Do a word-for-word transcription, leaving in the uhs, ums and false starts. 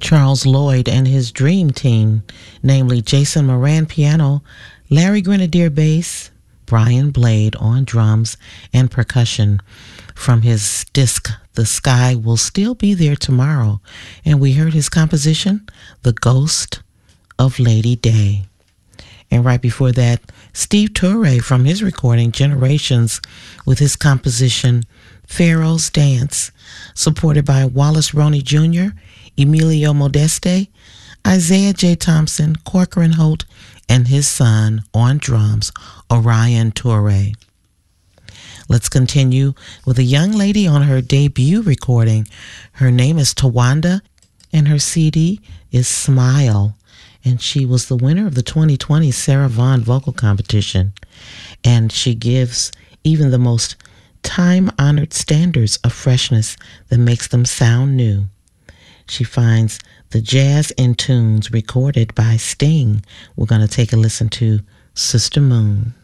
Charles Lloyd and his dream team, namely Jason Moran piano, Larry Grenadier bass, Brian Blade on drums and percussion from his disc The Sky Will Still Be There Tomorrow. And we heard his composition, The Ghost of Lady Day. And right before that, Steve Turre from his recording Generations with his composition Pharaoh's Dance, supported by Wallace Roney Junior, Emilio Modeste, Isaiah J. Thompson, Corcoran Holt, and his son on drums, Orion Turre. Let's continue with a young lady on her debut recording. Her name is Tawanda, and her C D is Smile. And she was the winner of the twenty twenty Sarah Vaughan Vocal Competition. And she gives even the most time-honored standards of freshness that makes them sound new. She finds the jazz in tunes recorded by Sting. We're going to take a listen to Sister Moon.